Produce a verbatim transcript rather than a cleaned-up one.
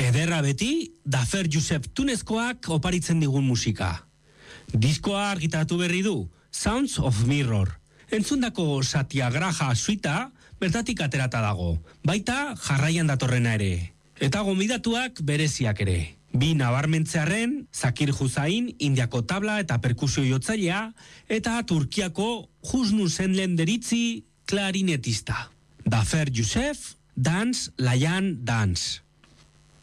Ederra beti, Dafer Josep Tunezkoak oparitzen digun musika. Diskoa argitaratu berri du, Sounds of Mirror. Entzundako Satyagraha suita bertatik aterata dago, baita jarraian datorrena ere. Eta gomidatuak bereziak ere. Bi nabarmentzearren, Zakir Hussain, Indiako tabla eta perkusio jotzailea, eta Turkiako Husnu Senlen deritzi klarinetista. Dafer Josep, Dance, Layan, Dance.